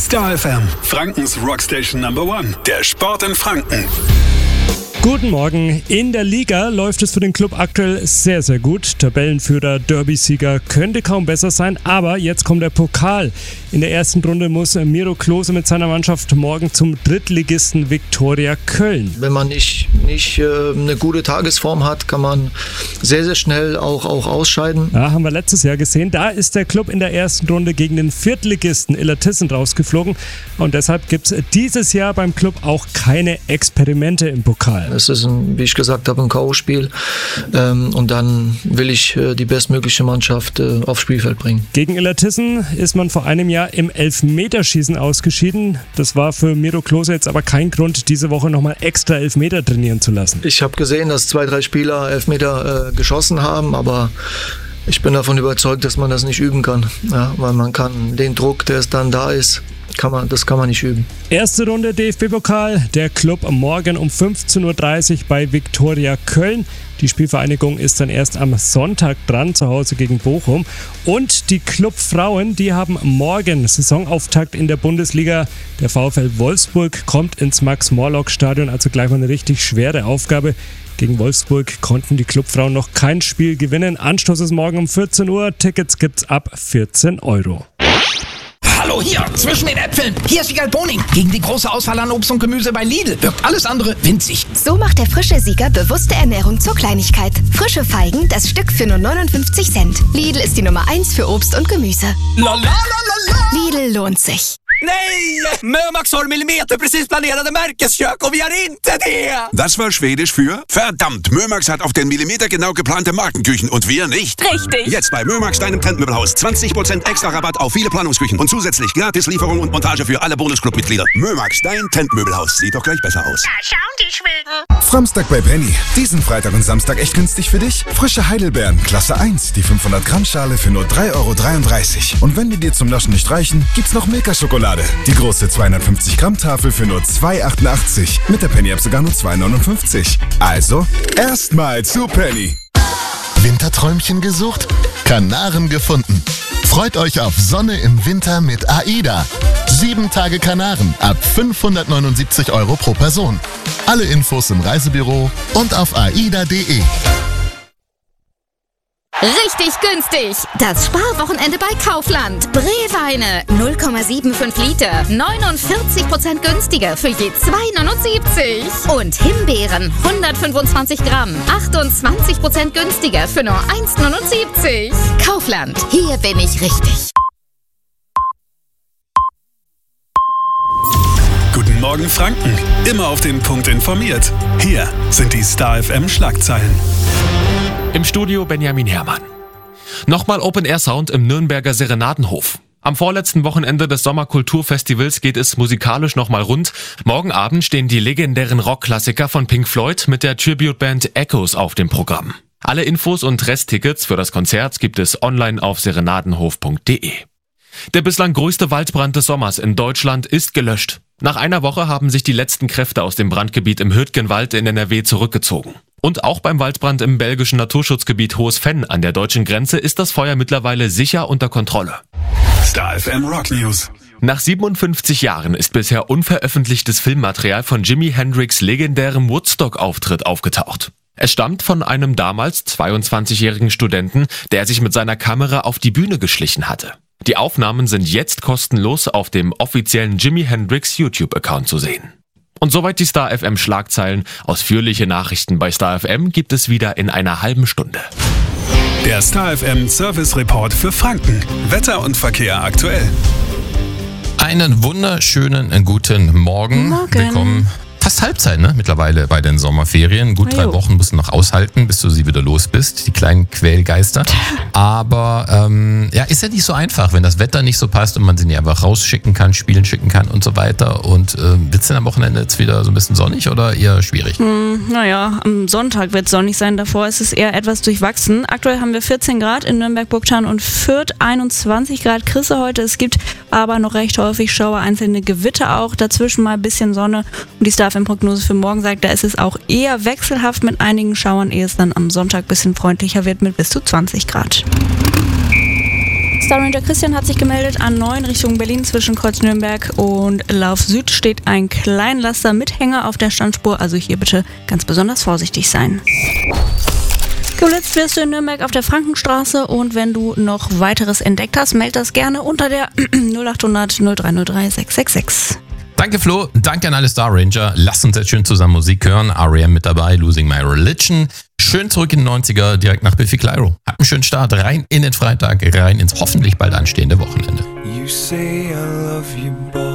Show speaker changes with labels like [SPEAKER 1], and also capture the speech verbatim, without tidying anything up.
[SPEAKER 1] Star F M, Frankens Rockstation Number One. Der Sport in Franken.
[SPEAKER 2] Guten Morgen. In der Liga läuft es für den Club aktuell sehr, sehr gut. Tabellenführer, Derby-Sieger könnte kaum besser sein, aber jetzt kommt der Pokal. In der ersten Runde muss Miro Klose mit seiner Mannschaft morgen zum Drittligisten Viktoria Köln.
[SPEAKER 3] Wenn man nicht, nicht äh, eine gute Tagesform hat, kann man sehr, sehr schnell auch, auch ausscheiden.
[SPEAKER 2] Ja, haben wir letztes Jahr gesehen. Da ist der Club in der ersten Runde gegen den Viertligisten Illertissen rausgeflogen. Und deshalb gibt es dieses Jahr beim Club auch keine Experimente im Pokal.
[SPEAKER 3] Es ist, ein, wie ich gesagt habe, ein K O-Spiel. Ähm, und dann will ich äh, die bestmögliche Mannschaft äh, aufs Spielfeld bringen.
[SPEAKER 2] Gegen Illertissen ist man vor einem Jahr im Elfmeterschießen ausgeschieden. Das war für Miro Klose jetzt aber kein Grund, diese Woche nochmal extra Elfmeter trainieren zu lassen.
[SPEAKER 3] Ich habe gesehen, dass zwei, drei Spieler Elfmeter äh, geschossen haben, aber ich bin davon überzeugt, dass man das nicht üben kann. Ja, weil man kann den Druck, der es dann da ist, Kann man, das kann man nicht üben.
[SPEAKER 2] Erste Runde D F B-Pokal. Der Club morgen um fünfzehn Uhr dreißig bei Viktoria Köln. Die Spielvereinigung ist dann erst am Sonntag dran, zu Hause gegen Bochum. Und die Clubfrauen, die haben morgen Saisonauftakt in der Bundesliga. Der VfL Wolfsburg kommt ins Max-Morlock-Stadion, also gleich mal eine richtig schwere Aufgabe. Gegen Wolfsburg konnten die Clubfrauen noch kein Spiel gewinnen. Anstoß ist morgen um vierzehn Uhr. Tickets gibt's ab vierzehn Euro.
[SPEAKER 4] Hallo, hier, zwischen den Äpfeln. Hier ist Siegal Boning. Gegen die große Auswahl an Obst und Gemüse bei Lidl wirkt alles andere winzig.
[SPEAKER 5] So macht der frische Sieger bewusste Ernährung zur Kleinigkeit. Frische Feigen, das Stück für nur neunundfünfzig Cent. Lidl ist die Nummer eins für Obst und Gemüse.
[SPEAKER 4] La, la, la, la, la.
[SPEAKER 5] Lidl lohnt sich.
[SPEAKER 4] Nej! Mömax har millimeter precis planerade Märkeskök och vi har inte det!
[SPEAKER 6] Das war Schwedisch für verdammt, Mömax hat auf den Millimeter genau geplante Markenküchen und wir nicht.
[SPEAKER 7] Richtig.
[SPEAKER 6] Jetzt bei Mömax, deinem Trendmöbelhaus. zwanzig Prozent extra Rabatt auf viele Planungsküchen und zusätzlich Gratislieferung und Montage für alle Bonusclub-Mitglieder. Mömax, dein Trendmöbelhaus. Sieht doch gleich besser aus.
[SPEAKER 7] Da schauen die Schweden.
[SPEAKER 8] Samstag bei Penny. Diesen Freitag und Samstag echt günstig für dich. Frische Heidelbeeren, Klasse eins. Die fünfhundert Gramm Schale für nur drei Euro dreiunddreißig. Und wenn die dir zum Naschen nicht reichen, gibt's noch Milka-Schokolade. Die große zweihundertfünfzig Gramm Tafel für nur zwei Euro achtundachtzig. Mit der Penny-App sogar nur zwei Euro neunundfünfzig. Also, erstmal zu Penny.
[SPEAKER 9] Winterträumchen gesucht? Kanaren gefunden. Freut euch auf Sonne im Winter mit AIDA. Sieben Tage Kanaren ab fünfhundertneunundsiebzig Euro pro Person. Alle Infos im Reisebüro und auf aida punkt de.
[SPEAKER 7] Richtig günstig. Das Sparwochenende bei Kaufland. Breweine null Komma fünfundsiebzig Liter. neunundvierzig Prozent günstiger für je zwei Euro neunundsiebzig. Und Himbeeren hundertfünfundzwanzig Gramm. achtundzwanzig Prozent günstiger für nur eins Euro neunundsiebzig. Kaufland. Hier bin ich richtig.
[SPEAKER 1] Guten Morgen Franken. Immer auf den Punkt informiert. Hier sind die Star F M Schlagzeilen.
[SPEAKER 10] Im Studio Benjamin Herrmann. Nochmal Open-Air-Sound im Nürnberger Serenadenhof. Am vorletzten Wochenende des Sommerkulturfestivals geht es musikalisch nochmal rund. Morgen Abend stehen die legendären Rockklassiker von Pink Floyd mit der Tribute-Band Echoes auf dem Programm. Alle Infos und Resttickets für das Konzert gibt es online auf serenadenhof punkt de. Der bislang größte Waldbrand des Sommers in Deutschland ist gelöscht. Nach einer Woche haben sich die letzten Kräfte aus dem Brandgebiet im Hürtgenwald in N R W zurückgezogen. Und auch beim Waldbrand im belgischen Naturschutzgebiet Hohes Venn an der deutschen Grenze ist das Feuer mittlerweile sicher unter Kontrolle.
[SPEAKER 1] Star F M Rock News.
[SPEAKER 10] Nach siebenundfünfzig Jahren ist bisher unveröffentlichtes Filmmaterial von Jimi Hendrix' legendärem Woodstock-Auftritt aufgetaucht. Es stammt von einem damals zweiundzwanzigjährigen Studenten, der sich mit seiner Kamera auf die Bühne geschlichen hatte. Die Aufnahmen sind jetzt kostenlos auf dem offiziellen Jimi Hendrix YouTube-Account zu sehen. Und soweit die Star F M Schlagzeilen. Ausführliche Nachrichten bei Star F M gibt es wieder in einer halben Stunde.
[SPEAKER 1] Der Star F M Service Report für Franken. Wetter und Verkehr aktuell.
[SPEAKER 11] Einen wunderschönen guten Morgen.
[SPEAKER 12] Morgen.
[SPEAKER 11] Willkommen. Fast Halbzeit, ne? Mittlerweile bei den Sommerferien. Gut drei Wochen musst du noch aushalten, bis du sie wieder los bist. Die kleinen Quälgeister. Aber ähm, ja, ist ja nicht so einfach, wenn das Wetter nicht so passt und man sie nicht einfach rausschicken kann, spielen schicken kann und so weiter. Und äh, wird es denn am Wochenende jetzt wieder so ein bisschen sonnig oder eher schwierig?
[SPEAKER 12] Hm, naja, am Sonntag wird es sonnig sein. Davor ist es eher etwas durchwachsen. Aktuell haben wir vierzehn Grad in Nürnberg, Burgthann und Fürth, einundzwanzig Grad Krisse heute. Es gibt aber noch recht häufig Schauer, einzelne Gewitter auch. Dazwischen mal ein bisschen Sonne. Und die Star F M-Prognose für morgen sagt, da ist es auch eher wechselhaft mit einigen Schauern, ehe es dann am Sonntag ein bisschen freundlicher wird mit bis zu zwanzig Grad. Star Ranger Christian hat sich gemeldet. A neun Richtung Berlin zwischen Kreuz Nürnberg und Lauf Süd steht ein Kleinlaster mit Hänger auf der Standspur. Also hier bitte ganz besonders vorsichtig sein. Geblitzt wirst du in Nürnberg auf der Frankenstraße und wenn du noch weiteres entdeckt hast, meld das gerne unter der null acht hundert null drei null drei sechs sechs sechs.
[SPEAKER 11] Danke Flo, danke an alle Star Ranger. Lasst uns jetzt schön zusammen Musik hören. R E M mit dabei, Losing My Religion. Schön zurück in die neunziger, direkt nach Biffy Clyro. Habt einen schönen Start, rein in den Freitag, rein ins hoffentlich bald anstehende Wochenende.
[SPEAKER 13] You say I love you, boy.